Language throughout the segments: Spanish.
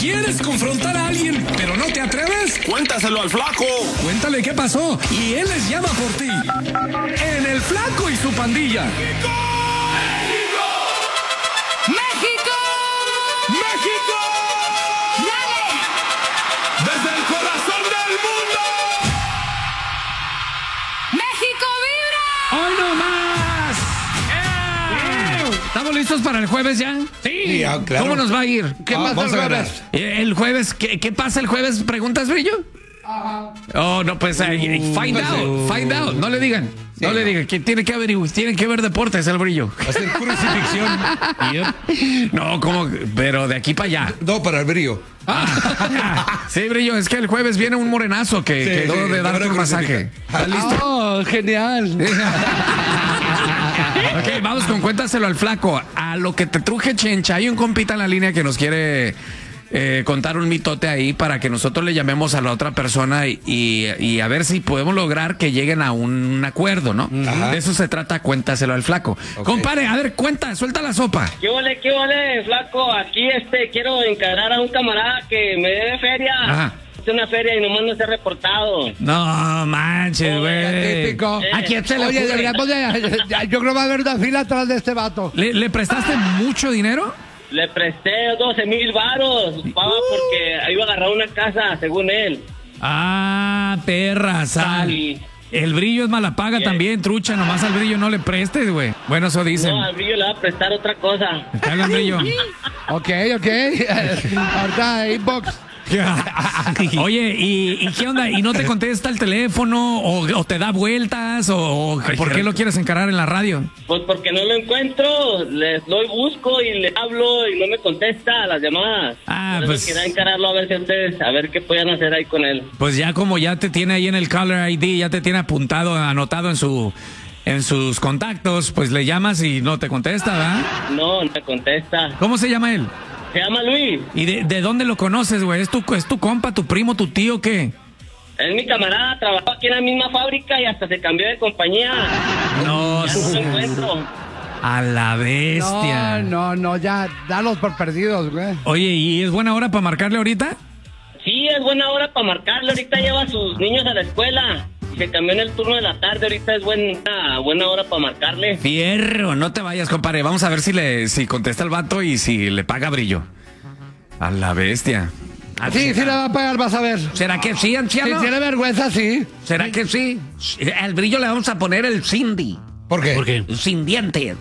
¿Quieres confrontar a alguien, pero no te atreves? Cuéntaselo al Flaco. Cuéntale qué pasó y él les llama por ti. En El Flaco y su pandilla. ¡México! ¡México! ¡México! ¡Dale! ¡Desde el corazón del mundo! ¡México vibra! ¡Hoy no más! ¿Estamos listos para el jueves ya? Sí, claro. ¿Cómo nos va a ir? ¿Qué pasa el jueves? El jueves, ¿qué pasa el jueves? ¿Preguntas, Brillo? Ajá. Oh, no, pues find out. No le digan. Sí, no le digan. Que tiene que ver deportes, el Brillo. Va a ser crucifixión. No, ¿cómo? Pero de aquí para allá. No, para el brillo. Sí, Brillo, es que el jueves viene un morenazo que quedó de darte un masaje. ¿Estás listo? Oh, genial. Ok, vamos con cuéntaselo al Flaco. A lo que te truje, Chencha. Hay un compita en la línea que nos quiere contar un mitote ahí para que nosotros le llamemos a la otra persona y a ver si podemos lograr que lleguen a un acuerdo, ¿no? Ajá. De eso se trata, cuéntaselo al Flaco. Ok. Compadre, a ver, suelta la sopa. ¿Qué ole, Flaco? Aquí quiero encargar a un camarada que me debe feria. Ajá. Es una feria y nomás no se ha reportado. No manches, güey. Típico. ¿A quién se le Oye, ocurre? deberíamos yo creo que va a haber una fila atrás de este vato. ¿Le prestaste mucho dinero? Le presté 12,000 varos, pava, porque iba a agarrar una casa, según él. Ah, perra, sal. Sí. El Brillo es mala paga Bien. también, trucha. Nomás al Brillo no le prestes, güey. Bueno, eso dicen. No, al Brillo le va a prestar otra cosa. Te hablan, Brillo. Ok. Ahorita inbox. Oye, ¿y qué onda? ¿Y no te contesta el teléfono? ¿O te da vueltas? ¿O por qué lo quieres encarar en la radio? Pues porque no lo encuentro, lo busco y le hablo y no me contesta a las llamadas. Ah, Por eso pues- quería encararlo a ver si ustedes, a ver qué pueden hacer ahí con él. Pues ya como ya te tiene ahí en el caller ID, ya te tiene anotado en sus contactos, pues le llamas y no te contesta, ¿verdad? No me contesta. ¿Cómo se llama él? Se llama Luis. ¿Y de dónde lo conoces, güey? ¿Es tu compa, tu primo, tu tío, qué? Es mi camarada, trabajó aquí en la misma fábrica y hasta se cambió de compañía. No, Ya no lo encuentro. a la bestia. No, ya, dalos por perdidos, güey. Oye, ¿y es buena hora para marcarle ahorita? Sí, es buena hora para marcarle. Ahorita lleva a sus niños a la escuela. Se cambió en el turno de la tarde. Ahorita es buena hora para marcarle. Fierro, no te vayas, compadre. Vamos a ver si contesta el vato y si le paga Brillo. A la bestia. Sí, le va a pagar, vas a ver. ¿Será que sí, Si anciano? tiene vergüenza, sí. ¿Será que sí? Al Brillo le vamos a poner el Cindy. ¿Por qué? Sin dientes.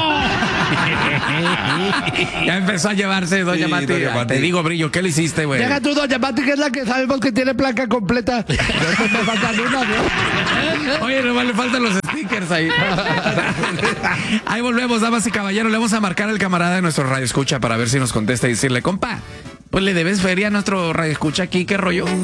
Ya empezó a llevarse Doña Sí, Mati. Doña Mati. Te digo, Brillo, ¿qué le hiciste, güey? Llega tú, doña Mati, que es la que sabemos que tiene placa completa. No me faltan una, ¿no? Oye, nomás le faltan los stickers ahí. Ahí volvemos, damas y caballeros. Le vamos a marcar al camarada de nuestro radio escucha para ver si nos contesta y decirle, compa, pues le debes feria a nuestro radio escucha aquí, ¿qué rollo?